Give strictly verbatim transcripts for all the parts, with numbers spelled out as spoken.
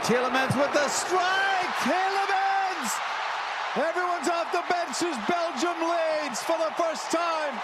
Tielemans with the strike. Tielemans! Everyone's off the bench as Belgium leads for the first time.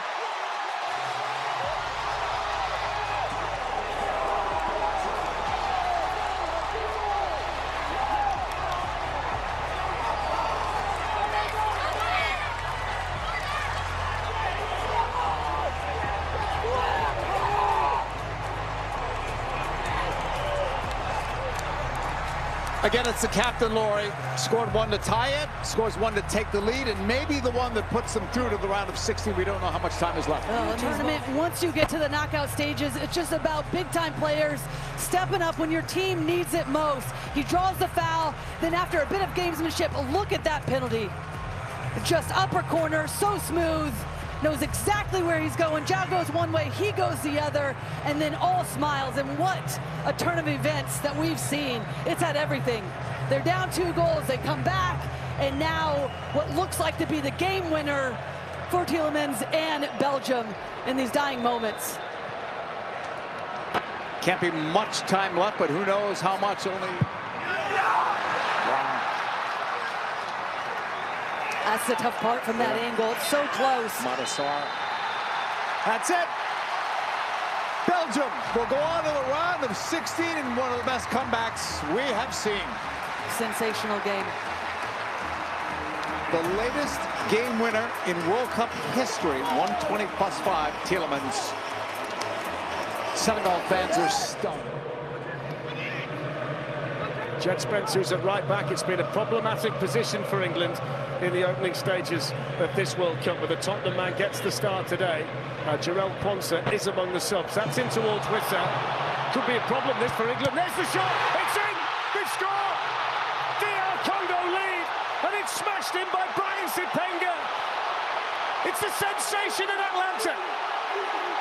Again, it's the captain, Laurie. Scored one to tie it, scores one to take the lead, and maybe the one that puts them through to the round of sixteen. We don't know how much time is left. Well, tournament, once you get to the knockout stages, it's just about big-time players stepping up when your team needs it most. He draws the foul, then after a bit of gamesmanship, look at that penalty. Just upper corner, so smooth, knows exactly where he's going. João goes one way, he goes the other, and then all smiles. And what a turn of events that we've seen. It's had everything. They're down two goals, they come back, and now what looks like to be the game winner for Tielemans and Belgium in these dying moments. Can't be much time left, but who knows how much. Only That's the tough part from that yeah. angle. It's so close. Madassar. That's it. Belgium will go on to the round of sixteen in one of the best comebacks we have seen. Sensational game. The latest game winner in World Cup history, one twenty plus five, Tielemans. Senegal fans are stunned. Jed Spencer's at right back. It's been a problematic position for England in the opening stages of this World Cup, where the Tottenham man gets the start today. Uh, Jarell Quansah is among the subs. That's in towards Wissa. Could be a problem this for England. There's the shot. It's in. They score. D R Congo lead, and it's smashed in by Brian Sipenga. It's a sensation in Atlanta.